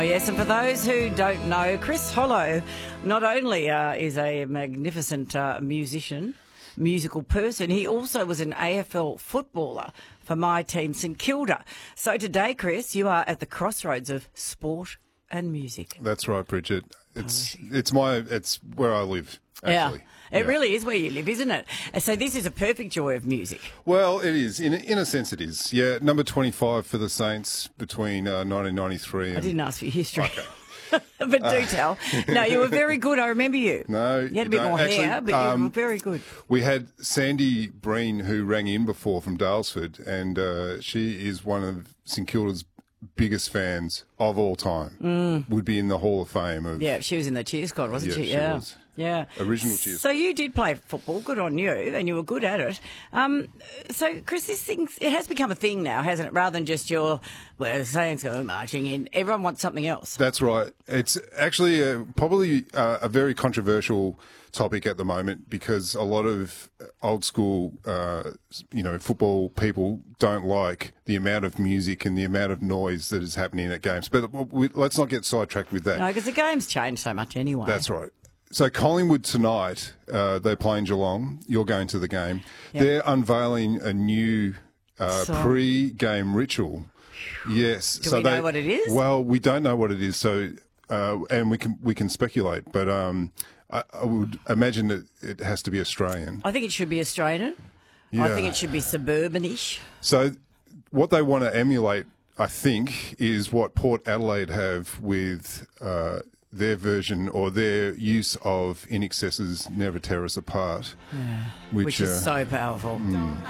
Yes, and for those who don't know, Chris Hollow not only is a magnificent musical person, he also was an AFL footballer for my team, St Kilda. So today, Chris, you are at the crossroads of sport and music. That's right, Bridget. It's where I live, actually. Yeah. It really is where you live, isn't it? So this is a perfect joy of music. Well, it is. In a sense, it is. Yeah, number 25 for the Saints between 1993 and... I didn't ask for your history. Okay. But do tell. No, you were very good. I remember you. No. You had a bit more hair, but you were very good. We had Sandy Breen, who rang in before from Dalesford, and she is one of St Kilda's biggest fans of all time. Would be in the Hall of Fame. Yeah, she was in the cheer squad, wasn't she? Yeah, she was. Yeah. Original cheer. So you did play football, good on you, and you were good at it. So, Chris, this thing, it has become a thing now, hasn't it? Rather than just the Saints go marching in, everyone wants something else. That's right. It's actually probably a very controversial topic at the moment because a lot of old school, football people don't like the amount of music and the amount of noise that is happening at games. But let's not get sidetracked with that. No, because the game's changed so much anyway. That's right. So Collingwood tonight, they're playing Geelong. You're going to the game. Yep. They're unveiling a new pre-game ritual. Yes. Do we know what it is? Well, we don't know what it is. So, and we can speculate, but I would imagine that it has to be Australian. I think it should be Australian. Yeah. I think it should be suburban-ish. So, what they want to emulate, I think, is what Port Adelaide have with their version or their use of In Excess's Never Tear Us Apart. Yeah. Which is so powerful.